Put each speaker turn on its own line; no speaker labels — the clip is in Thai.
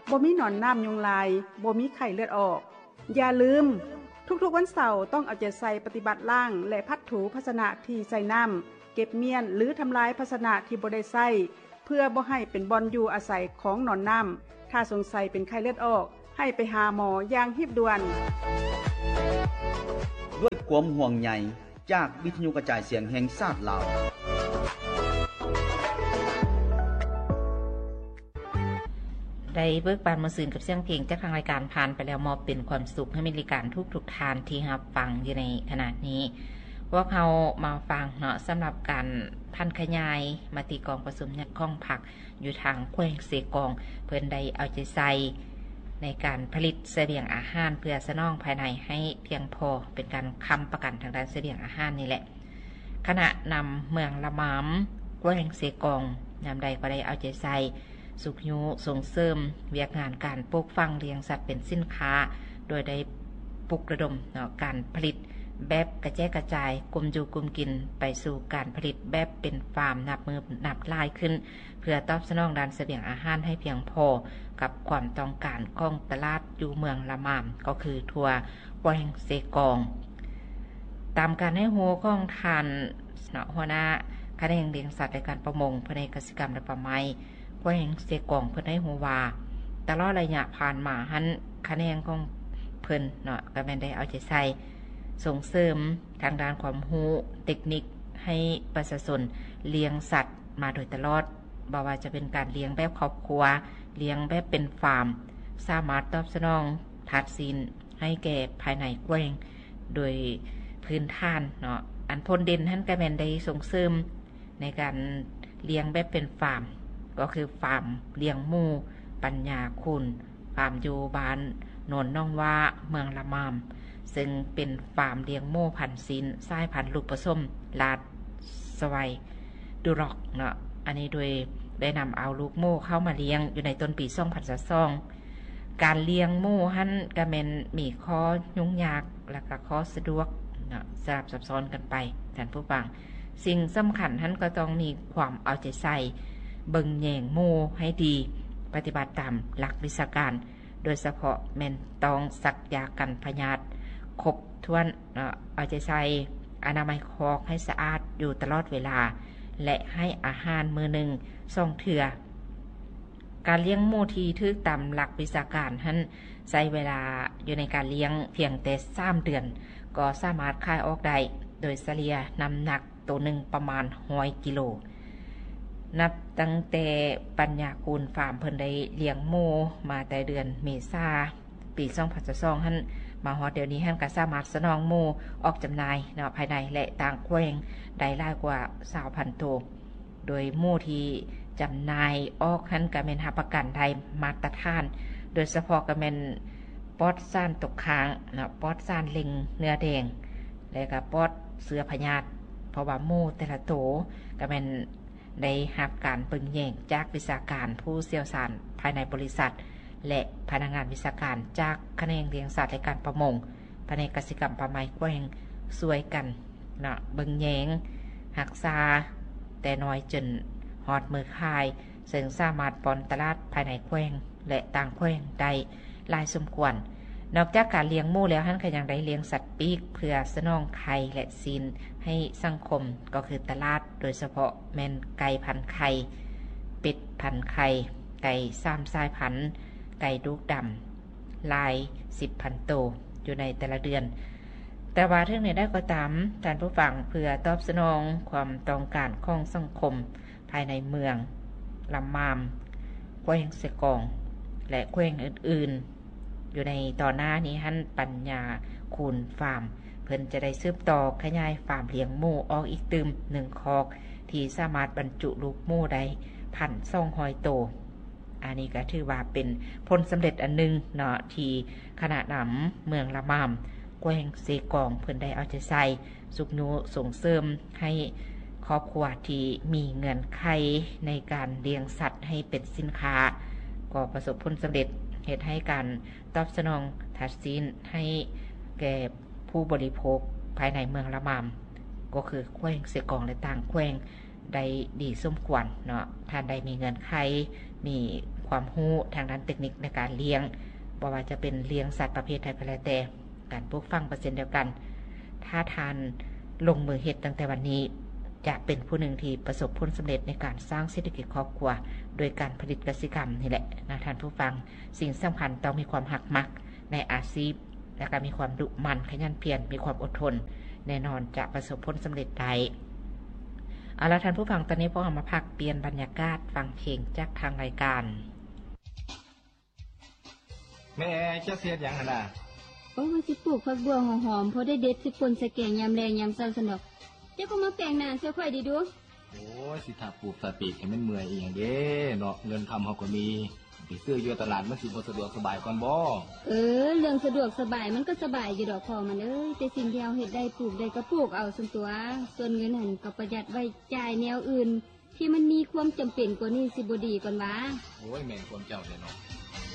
บ่มีหนอนน้ำยุงลายบ่มีไข้เลือดออกอย่าลืมทุกๆวันเสาร์ต้องเอาใจใส่ปฏิบัติล่างและพัดถูภาชนะที่ใส่น้ำเก็บเมียนหรือทำลายภาชนะที่บ่ได้ใส่เพื่อบ่ให้เป็นบ่อนอยู่อาศัยของหนอนน้ำถ้าสงสัยเป็นไข้เลือดออกให้ไปหาหมออย่างรีบด่วน
ด้วยความห่วงใยจากวิทยุกระจายเสียงแห่งชาติลาว
ได้เบิกบานมาสื่นกับเสียงเพลงจากทางรายการผ่านไปแล้วมอบเป็นความสุขให้มีรายการทุกทานที่รับฟังอยู่ในขณะนี้พวกเรามาฟังเนาะสำหรับการพันขยายมาตีกองผสมยัดข้องผักอยู่ทางแขวงเสกองเพิ่นได้เอาใจใส่ในการผลิตเสบียงอาหารเพื่อสนองภายในให้เพียงพอเป็นการค้ำประกันทางด้านเสบียงอาหารนี่แหละขณะนำเมืองละมามแขวงเสกองยามใดก็ได้เอาใจใส่สุขยุส่งเสริมเวียกงานการปลูกฝังเลี้ยงสัตว์เป็นสินค้าโดยได้ปลุกระดมการผลิตแบบกระแจกระจายกลุ่มอยู่กลุ่มกินไปสู่การผลิตแบบเป็นฟาร์มนับมือนับลายขึ้นเพื่อตอบสนองด้านเสบียงอาหารให้เพียงพอกับความต้องการของตลาดอยู่เมืองละมามก็คือทัวแขวงเสกองตามการให้หัวของทานหัวหน้าคณะเลี้ยงสัตว์ในการประมงภายในกสิกรรมและป่าไม้แขวงเสกองเพิ่นให้หัวว่าตลอดระยะผ่านมาหันคะแนนของเพิ่นก็แม่นได้เอาใจใส่ส่งเสริมทางด้านความรู้เทคนิคให้ประชาชนเลี้ยงสัตว์มาโดยตลอดบ่ว่าจะเป็นการเลี้ยงแบบครอบครัวเลี้ยงแบบเป็นฟาร์มสามารถตอบสนองถาดซีนให้แก่ภายในแขวงโดยพื้นฐานอันพ้นเด่นท่านก็แม่นได้ส่งเสริมในการเลี้ยงแบบเป็นฟาร์มก็คือฟาร์มเลี้ยงหมูปัญญาคุณฟาร์มอยู่บ้านโนนน้องว่าเมืองละมามซึ่งเป็นฟาร์มเลี้ยงหมูพันธุ์ซีนสายพันธุ์ลูกผสมลาดสไวดูร็อกอันนี้โดยได้นำเอาลูกหมูเข้ามาเลี้ยงอยู่ในต้นปี2022การเลี้ยงหมูหันก็แม่นมีข้อยุ่งยากและก็ข้อสะดวกสลับซับซ้อนกันไปท่านผู้ฟังสิ่งสำคัญท่านก็ต้องมีความเอาใจใส่เบิ่งแยงหมูให้ดีปฏิบัติตามหลักวิชาการโดยเฉพาะแม่นต้องสักยากันพยาธิครบถ้วนเอาใจใส่อนามัยคอกให้สะอาดอยู่ตลอดเวลาและให้อาหารมื้อหนึ่ง2 เทื่อการเลี้ยงหมูที่ถูกตามหลักวิชาการนั้นใช้เวลาอยู่ในการเลี้ยงเพียงแต่3 เดือนก็สามารถขายออกได้โดยเฉลี่ยน้ำหนักตัวหนึ่งประมาณ100 กิโลนับตั้งแต่ปัญญากูลฟาร์มเพิ่นได้เลี้ยงหมูมาแต่เดือนเมษายนปี2022หั่นมาฮอดเดี๋ยวนี้หั่นก็สามารถสนองหมูออกจำหน่ายภายในและต่างแขวงได้หลายกว่า 20,000 ตัวโดยหมูที่จำหน่ายออกหั่นก็แม่นรับประกันได้มาตรฐานโดยเฉพาะก็แม่นปลอดสารตกค้างปลอดสารเล็งเนื้อแดงและก็ปลอดเชื้อพยาธิเพราะว่าหมูแต่ละตัวก็แม่นได้รับการเบิ่งแยงจากวิชาการผู้เชี่ยวชาญภายในบริษัทและพนักงานวิชาการจากแขนงเลี้ยงสัตว์และการประมงภายในกสิกรรมป่าไม้แขวงช่วยกันเบิ่งแยงรักษาแต่น้อยจนฮอดมือคายซึ่งสามารถป้อนตลาดภายในแขวงและต่างแขวงได้หลายสมควรนอกจากการเลี้ยงหมูแล้วท่านก็ยังได้เลี้ยงสัตว์ปีกเพื่อสนองไข่และซีนให้สังคมก็คือตลาดโดยเฉพาะแม่นไก่พันธุ์ไข่เป็ดพันธุ์ไข่ไก่3 สายพันธุ์ไก่ลูกดำลาย 10,000 ตัวอยู่ในแต่ละเดือนแต่ว่าเรื่องนี้ได้ก็ตามท่านผู้ฟังเพื่อตอบสนองความต้องการของสังคมภายในเมืองลำมามแขวงเสกองและแขวงอื่นๆอยู่ในต่อหน้านี้ท่านปัญญาคูณฟาร์มเพิ่นจะได้สืบต่อขยายฟาร์มเลี้ยงหมูออกอีกตึม1 คอกที่สามารถบรรจุลูกหมูได้1,200 ตัวอันนี้ก็ถือว่าเป็นผลสำเร็จอันนึงที่คณะนำเมืองละมามแขวงเสกองเพิ่นได้เอาใจใส่สุขนุส่งเสริมให้ครอบครัวที่มีเงินไขในการเลี้ยงสัตว์ให้เป็นสินค้าก็ประสบผลสำเร็จเหตุให้การตอบสนองทัดซีนให้แก่ผู้บริโภคภายในเมืองละมามก็คือแขวงเสกองและต่างแขวงได้ดีสมควรท่านใดมีเงินไขมีความรู้ทางด้านเทคนิคในการเลี้ยงบ่ว่าจะเป็นเลี้ยงสัตว์ประเภทใดก็แล้วแต่การปลูกฝังเปอร์เซ็นต์เดียวกันถ้าทานลงมือเฮ็ดตั้งแต่วันนี้จะเป็นผู้หนึ่งที่ประสบผลสำเร็จในการสร้างเศรษฐกิจครอบครัวโดยการผลิตกสิกรรมนี่แหละนะท่านผู้ฟังสิ่งสำคัญต้องมีความหักมักในอาชีพและก็มีความดุมันขยันเพียรมีความอดทนแน่นอนจะประสบผลสำเร็จได้เอาล่ะท่านผู้ฟังตอนนี้พวกเรามาพักเปลี่ยนบรรยากาศฟังเพลงจากทางรายการ
แม่จะเสียดหยังหั่นน่ะ
โอ้ว่าสิปลูกผักบัวหอมๆพอได้เด็ดสิป่นใส่แกงยามแลงยามเช้าสนอกเจ้าก็มาแปลงหน้าเสื้อข่อยดีดู
โอ้ยสิถ้าปลูกสติให้มันเมื่อยอีหยังเด้เนาะเงินคำเฮาก็มีไปซื้ออยู่ตลาดมันสิบ่สะดวกสบายก่อนบ่
เรื่องสะดวกสบายมันก็สบายอยู่ดอกพอมันแต่สิ่งที่เฮาเฮ็ดได้ปลูกได้ก็ปลูกเอาซั่นตัวส่วนเงินหั่นก็ประหยัดไว้จ่ายแนวอื่นที่มันมีความจำเป็นกว่านี้สิบ่ดีก่อนวะ
โอ้ยแม่นความเจ้าเด้เนาะ